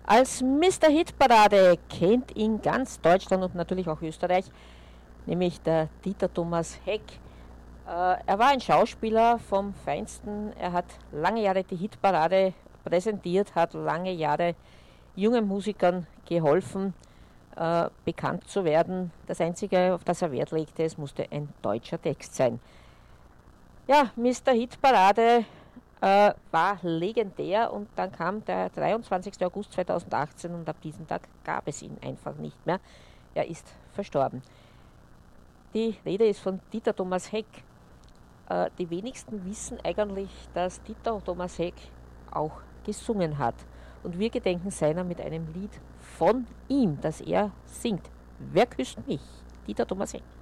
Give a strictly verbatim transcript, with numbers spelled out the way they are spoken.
Als Mister Hitparade kennt ihn ganz Deutschland und natürlich auch Österreich, nämlich der Dieter Thomas Heck. Äh, er war ein Schauspieler vom Feinsten. Er hat lange Jahre die Hitparade präsentiert, hat lange Jahre jungen Musikern geholfen, äh, bekannt zu werden. Das Einzige, auf das er Wert legte, es musste ein deutscher Text sein. Ja, Mister Hitparade äh, war legendär und dann kam der dreiundzwanzigster August zweitausendachtzehn und ab diesem Tag gab es ihn einfach nicht mehr. Er ist verstorben. Die Rede ist von Dieter Thomas Heck. Äh, die wenigsten wissen eigentlich, dass Dieter Thomas Heck auch gesungen hat. Und wir gedenken seiner mit einem Lied von ihm, das er singt. Wer küsst mich? Dieter Thomas Heck.